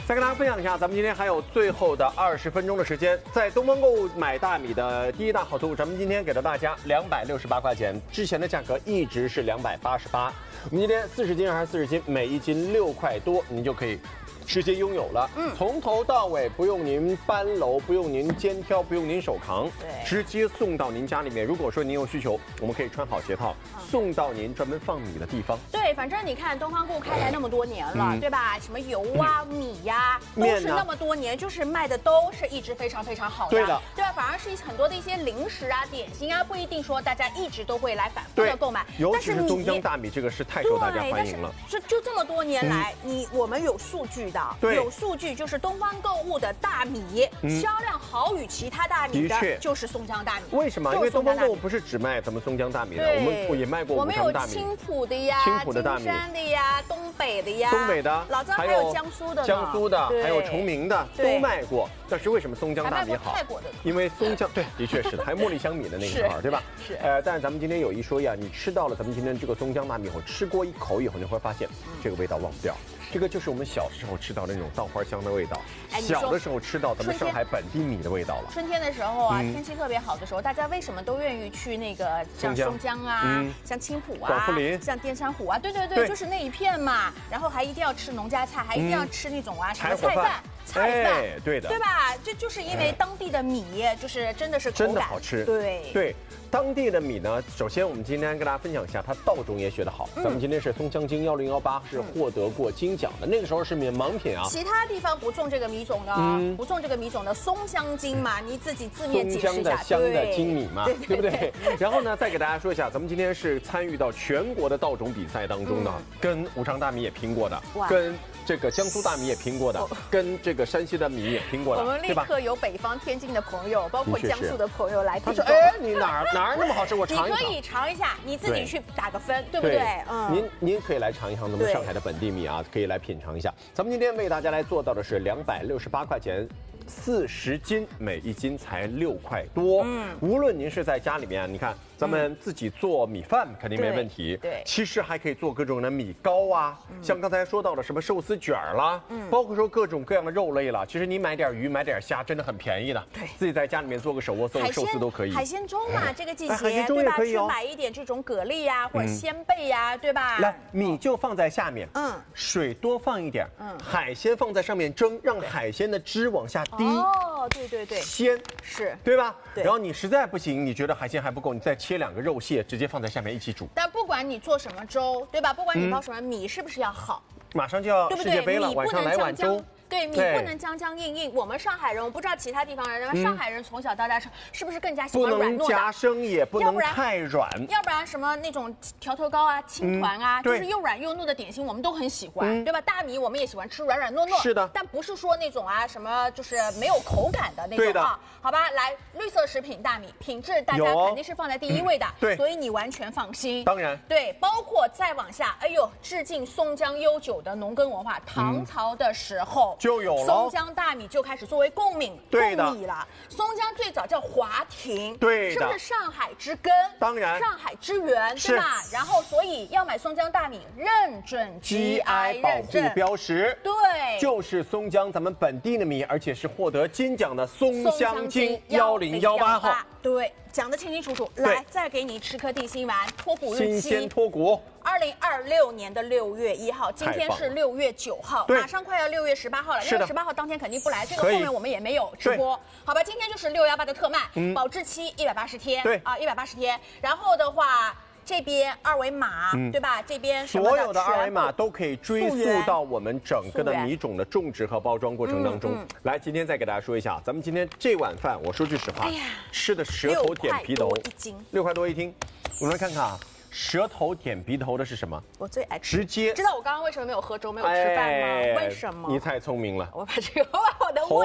再跟大家分享一下，咱们今天还有最后的20分钟的时间，在东方购物买大米的第一大好处，咱们今天给到大家268块钱，之前的价格一直是288，我们今天40斤还是40斤，每一斤6块多，您就可以直接拥有了。从头到尾不用您搬楼，不用您肩挑，不用您手扛，直接送到您家里面。如果说您有需求，我们可以穿好鞋套，送到您专门放米的地方。 对，反正你看东方购物开来那么多年了，对吧？什么油啊、米呀，都是那么多年，就是卖的都是一直非常非常好的，对吧？反而是很多的一些零食啊、点心啊，不一定说大家一直都会来反复的购买。 尤其是松江大米，这个是太受大家欢迎了。 就这么多年来，我们有数据的，有数据就是东方购物的大米销量好于其他大米的，就是松江大米。 为什么？因为东方购物不是只卖咱们松江大米的，我们也卖过五常大米。 青浦的呀，金山的呀，东北的呀， 东北的， 老张还有江苏的， 还有崇明的都卖过。但是为什么松江大米好？因为松江的确是的，还有茉莉香米的那个时候，对吧？是。但是咱们今天有一说一啊，你吃到了咱们今天这个松江大米后，吃过一口以后，你会发现这个味道忘不掉。这个就是我们小时候吃到的那种稻花香的味道，小的时候吃到咱们上海本地米的味道了。 春天的时候啊，天气特别好的时候，大家为什么都愿意去那个像松江啊、像青浦啊、 广富林、 像淀山湖啊？对，就是那一片嘛。然后还一定要吃农家菜，还一定要吃那种啊什么菜饭， 对的， 对吧？就是因为当地的米就是真的是口感真的好吃，对。当地的米呢，首先我们今天跟大家分享一下，它稻种也学得好。咱们今天是松江金1018，是获得过金奖的，那个时候是盲品啊。 其他地方不种这个米种的，不种这个米种的松香金嘛，你自己字面解释一下。 松江的香的金米嘛，对不对？然后呢，再给大家说一下，咱们今天是参与到全国的稻种比赛当中的，跟五常大米也拼过的，跟这个江苏大米也拼过的，跟这个山西的米也拼过的， 我们立刻有北方天津的朋友，包括江苏的朋友来。 他说：“你哪儿那么好吃？我尝一尝。” 你可以尝一下，你自己去打个分，对不对？ 您可以来尝一尝咱们上海的本地米啊，可以来品尝一下。咱们今天为大家来做到的是268块钱。40斤，每一斤才6块多。无论您是在家里面，你看咱们自己做米饭肯定没问题。对，其实还可以做各种的米糕啊，像刚才说到的什么寿司卷啦，包括说各种各样的肉类啦。其实你买点鱼，买点虾，真的很便宜的。对，自己在家里面做个手握寿司都可以。 海鲜粥嘛，这个季节对吧？去买一点这种蛤蜊呀，或者鲜贝呀，对吧？ 来，米就放在下面，水多放一点，海鲜放在上面蒸，让海鲜的汁往下滴。 对， 鲜是对吧？然后你实在不行，你觉得海鲜还不够，你再切2个肉蟹，直接放在下面一起煮。 但不管你做什么粥，对吧？不管你包什么米，是不是要好？ 马上就要世界杯了，晚上来碗粥。 对，米不能僵僵硬硬。我们上海人，我不知道其他地方人，上海人从小到大是不是更加喜欢软糯的？ 不能夹生，也不能太软。 要不然什么那种条头糕啊、青团啊，就是又软又糯的点心，我们都很喜欢，对吧？大米我们也喜欢吃软软糯糯。 是的。 但不是说那种啊什么就是没有口感的那种啊。好吧，来，绿色食品大米品质大家肯定是放在第一位的，对，所以你完全放心。 当然。 对，包括再往下，哎呦，致敬松江悠久的农耕文化，唐朝的时候。就有了松江大米就开始作为贡米了。松江最早叫华亭，对，是不是上海之根？当然，上海之源，对吧？然后所以要买松江大米，认准 GI 保护标识， 对， 就是松江咱们本地的米，而且是获得金奖的松香金1018号。 对，讲得清清楚楚。来，再给你吃颗地心丸，脱骨日期新鲜脱骨。 2026年的6月1号，今天是6月9号，马上快要6月18号了。6月18号当天肯定不来，这个后面我们也没有直播，好吧？今天就是618的特卖，保质期180天，对啊，180天。然后的话。这边2维码，对吧？这边所有的2维码都可以追溯到我们整个的米种的种植和包装过程当中。来，今天再给大家说一下，咱们今天这碗饭，我说句实话，吃的舌头点皮头，6块多一斤。我们来看看啊。舌头点鼻头的是什么？ 我最爱吃。 直接知道我刚刚为什么没有喝粥，没有吃饭吗？为什么？ 你太聪明了。 我把这个，我把我的胃